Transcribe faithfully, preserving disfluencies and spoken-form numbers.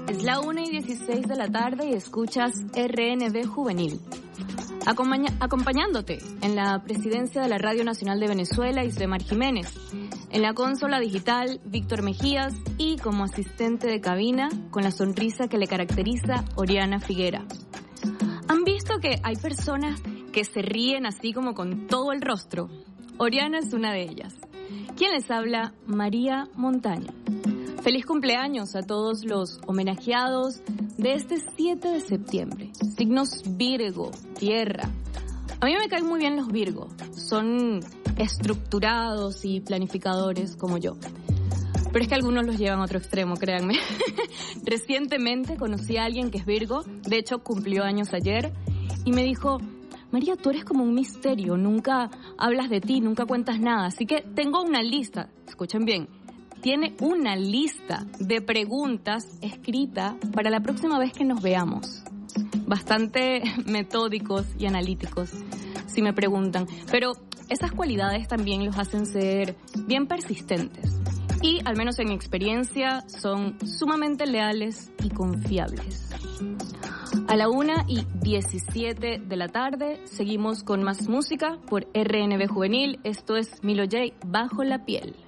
Es la una y dieciséis de la tarde y escuchas R N B Juvenil. Acompaña- acompañándote en la presidencia de la Radio Nacional de Venezuela, Islemar Jiménez. En la consola digital, Víctor Mejías. Y como asistente de cabina, con la sonrisa que le caracteriza, Oriana Figuera. ¿Han visto que hay personas que se ríen así como con todo el rostro? Oriana es una de ellas. ¿Quién les habla? María Montaño. Feliz cumpleaños a todos los homenajeados de este siete de septiembre. Signos Virgo, tierra. A mí me caen muy bien los Virgo. Son estructurados y planificadores como yo. Pero es que algunos los llevan a otro extremo, créanme. Recientemente conocí a alguien que es Virgo. De hecho, cumplió años ayer. Y me dijo: María, tú eres como un misterio. Nunca hablas de ti, nunca cuentas nada. Así que tengo una lista. Escuchen bien. Tiene una lista de preguntas escrita para la próxima vez que nos veamos. Bastante metódicos y analíticos, si me preguntan. Pero esas cualidades también los hacen ser bien persistentes. Y, al menos en mi experiencia, son sumamente leales y confiables. A la una y diecisiete de la tarde seguimos con más música por R N B Juvenil. Esto es Milo J, Bajo la Piel.